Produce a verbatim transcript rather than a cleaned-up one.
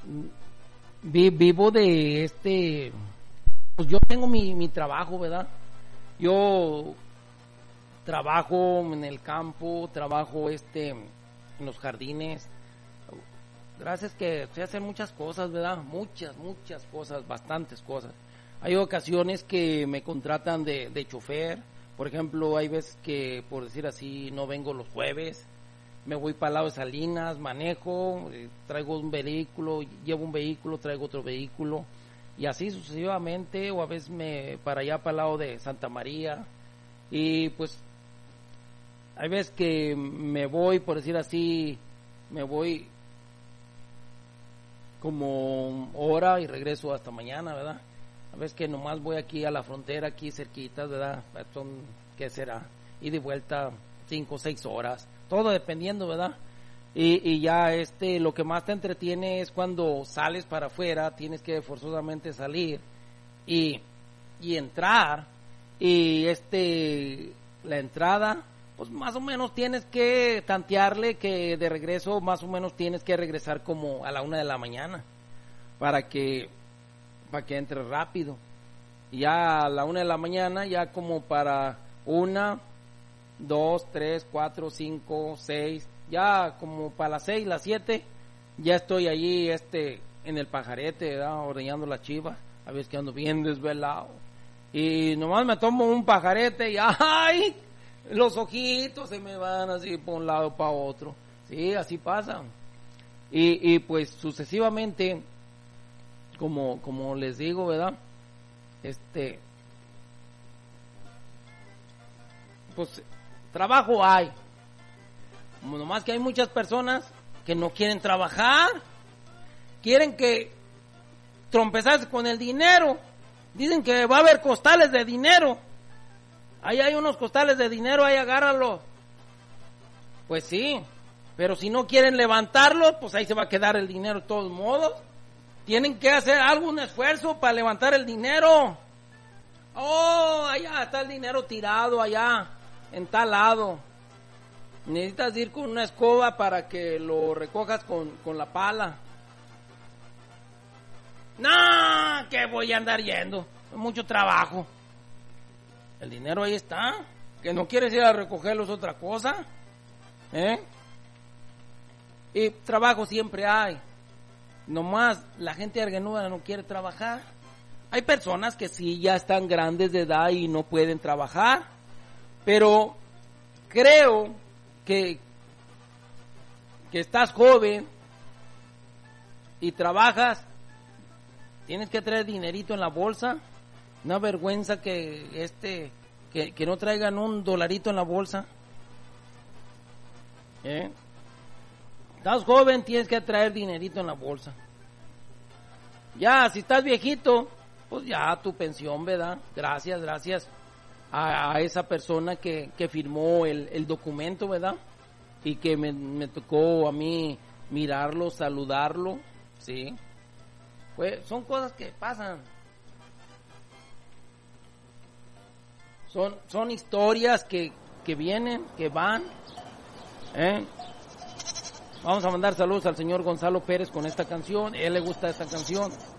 vi, vivo de este, pues yo tengo mi, mi trabajo, ¿verdad? Yo trabajo en el campo, trabajo este en los jardines. Gracias que sé hacer muchas cosas, ¿verdad? Muchas, muchas cosas, bastantes cosas. Hay ocasiones que me contratan de, de chofer. Por ejemplo, hay veces que, por decir así, no vengo los jueves. Me voy para el lado de Salinas, manejo, eh, traigo un vehículo, llevo un vehículo, traigo otro vehículo. Y así sucesivamente, o a veces me para allá para el lado de Santa María. Y pues, hay veces que me voy, por decir así, me voy como hora y regreso hasta mañana, ¿verdad? A veces que nomás voy aquí a la frontera, aquí cerquita, ¿verdad? Son, ¿qué será? Y de vuelta cinco o seis horas, todo dependiendo, ¿verdad? Y, y ya este, lo que más te entretiene es cuando sales para afuera, tienes que forzosamente salir y, y entrar, y este, la entrada, pues más o menos tienes que tantearle que de regreso más o menos tienes que regresar como a la una de la mañana para que para que entre rápido. Y ya a la una de la mañana, ya como para una, dos, tres, cuatro, cinco, seis, ya como para las seis, las siete, ya estoy allí este en el pajarete, ¿verdad? Ordeñando la chiva, a veces que ando bien desvelado. Y nomás me tomo un pajarete y ¡ay! Los ojitos se me van así por un lado para otro. Sí, así pasa. Y, y pues sucesivamente, como, como les digo, ¿verdad? Este, pues trabajo hay. Como nomás que hay muchas personas que no quieren trabajar. Quieren que trompezarse con el dinero. Dicen que va a haber costales de dinero. Ahí hay unos costales de dinero, ahí agárralo. Pues sí, pero si no quieren levantarlo, pues ahí se va a quedar el dinero de todos modos. Tienen que hacer algún esfuerzo para levantar el dinero. Oh, allá está el dinero tirado, allá, en tal lado. Necesitas ir con una escoba para que lo recojas con, con la pala. No, que voy a andar yendo, es mucho trabajo. El dinero ahí está. Que no quieres ir a recogerlo es otra cosa. ¿Eh? Y trabajo siempre hay. Nomás la gente argenuda no quiere trabajar. Hay personas que sí ya están grandes de edad y no pueden trabajar. Pero creo que, que estás joven y trabajas. Tienes que traer dinerito en la bolsa. Una vergüenza que este que, que no traigan un dolarito en la bolsa. ¿Eh? Estás joven, tienes que traer dinerito en la bolsa. Ya, si estás viejito, pues ya tu pensión, ¿verdad? Gracias, gracias a, a esa persona que, que firmó el, el documento, ¿verdad? Y que me, me tocó a mí mirarlo, saludarlo, ¿sí? Pues son cosas que pasan. Son, son historias que, que vienen, que van. ¿Eh? Vamos a mandar saludos al señor Gonzalo Pérez con esta canción. A él le gusta esta canción.